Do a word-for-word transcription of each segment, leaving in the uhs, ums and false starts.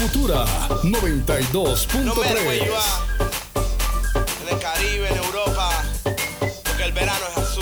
Futura noventa y dos punto tres. No me en el Caribe, en Europa, porque el verano es azul.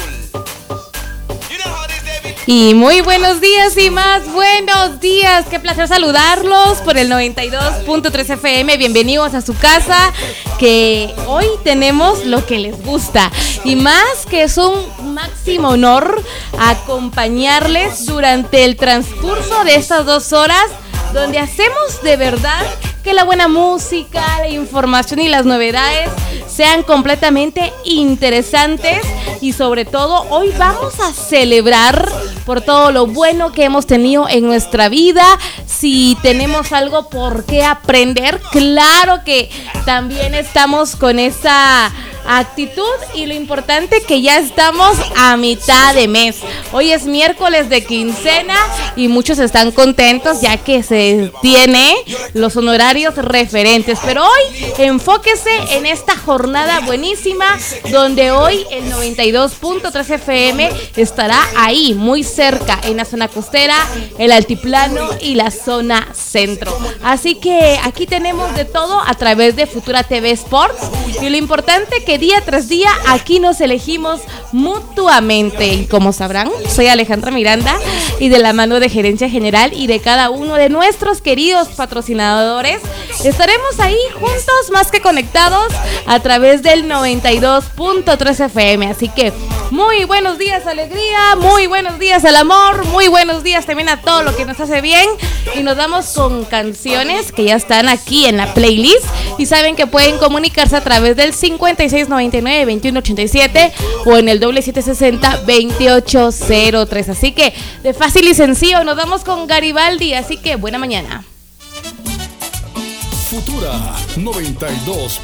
You know how this, David? Y muy buenos días y más buenos días. Qué placer saludarlos por el noventa y dos punto tres F M. Bienvenidos a su casa, que hoy tenemos lo que les gusta. Y más que es un máximo honor acompañarles durante el transcurso de estas dos horas, donde hacemos de verdad que la buena música, la información y las novedades sean completamente interesantes. Y sobre todo, hoy vamos a celebrar por todo lo bueno que hemos tenido en nuestra vida. Si tenemos algo por qué aprender, claro que también estamos con esa actitud, y lo importante que ya estamos a mitad de mes. Hoy es miércoles de quincena y muchos están contentos ya que se tiene los honorarios referentes, pero hoy enfóquese en esta jornada buenísima, donde hoy el noventa y dos punto tres F M estará ahí muy cerca en la zona costera, el altiplano y la zona centro. Así que aquí tenemos de todo a través de Futura T V Sports, y lo importante que día tras día aquí nos elegimos mutuamente. Y como sabrán, soy Alejandra Miranda, y de la mano de Gerencia General y de cada uno de nuestros queridos patrocinadores, estaremos ahí juntos, más que conectados, a través del noventa y dos punto tres F M. Así que muy buenos días, alegría, muy buenos días al amor, muy buenos días también a todo lo que nos hace bien. Y nos vamos con canciones que ya están aquí en la playlist, y saben que pueden comunicarse a través del cincuenta y seis noventa y nueve veintiuno ochenta y siete o en el doble siete sesenta veintiocho cero tres. Así que de fácil y sencillo nos vamos con Garibaldi, así que buena mañana. Futura noventa y dos